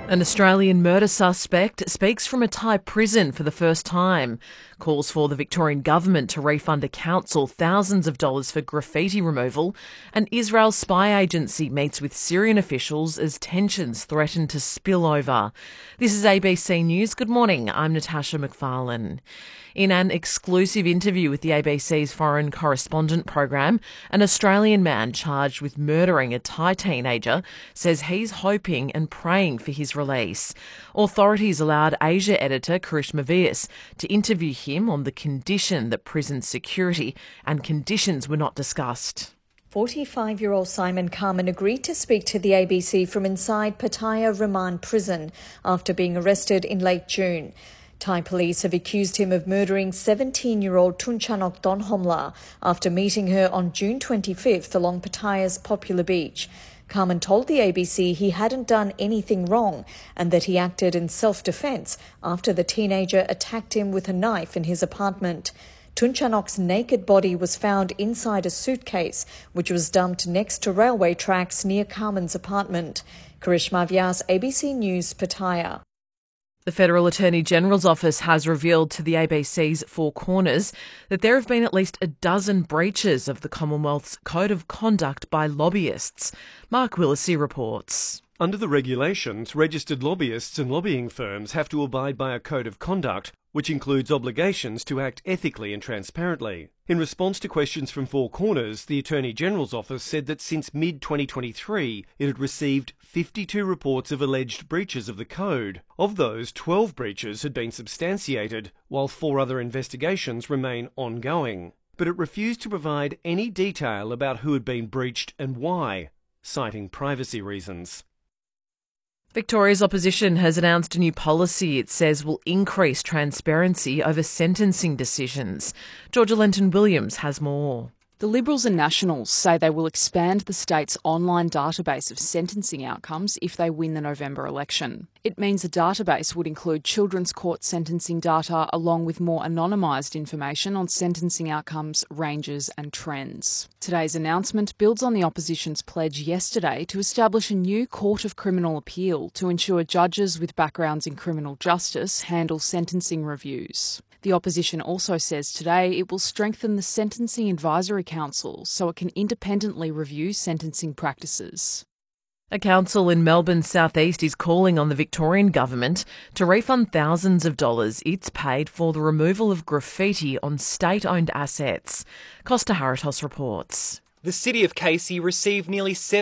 An Australian murder suspect speaks from a Thai prison for the first time, calls for the Victorian government to refund a council thousands of dollars for graffiti removal, and Israel's spy agency meets with Syrian officials as tensions threaten to spill over. This is ABC News. Good morning, I'm Natasha McFarlane. In an exclusive interview with the ABC's Foreign Correspondent program, an Australian man charged with murdering a Thai teenager says he's hoping and praying for his release. Authorities allowed Asia editor Karishma Vyas to interview him on the condition that prison security and conditions were not discussed. 45-year-old Simon Carman agreed to speak to the ABC from inside Pattaya Remand prison after being arrested in late June. Thai police have accused him of murdering 17-year-old Tunchanok Donhomla after meeting her on June 25th along Pattaya's popular beach. Carman told the ABC he hadn't done anything wrong and that he acted in self-defence after the teenager attacked him with a knife in his apartment. Tunchanok's naked body was found inside a suitcase, which was dumped next to railway tracks near Carman's apartment. Karishma Vyas, ABC News, Pattaya. The Federal Attorney General's office has revealed to the ABC's Four Corners that there have been at least a dozen breaches of the Commonwealth's Code of Conduct by lobbyists. Mark Willesee reports. Under the regulations, registered lobbyists and lobbying firms have to abide by a code of conduct, which includes obligations to act ethically and transparently. In response to questions from Four Corners, the Attorney General's office said that since mid-2023, it had received 52 reports of alleged breaches of the code. Of those, 12 breaches had been substantiated, while 4 other investigations remain ongoing. But it refused to provide any detail about who had been breached and why, citing privacy reasons. Victoria's opposition has announced a new policy it says will increase transparency over sentencing decisions. Georgia Lenton-Williams has more. The Liberals and Nationals say they will expand the state's online database of sentencing outcomes if they win the November election. It means the database would include children's court sentencing data along with more anonymised information on sentencing outcomes, ranges and trends. Today's announcement builds on the opposition's pledge yesterday to establish a new Court of Criminal Appeal to ensure judges with backgrounds in criminal justice handle sentencing reviews. The opposition also says today it will strengthen the Sentencing Advisory Council so it can independently review sentencing practices. A council in Melbourne's southeast is calling on the Victorian government to refund thousands of dollars it's paid for the removal of graffiti on state-owned assets. Costa Haritos reports. The city of Casey received nearly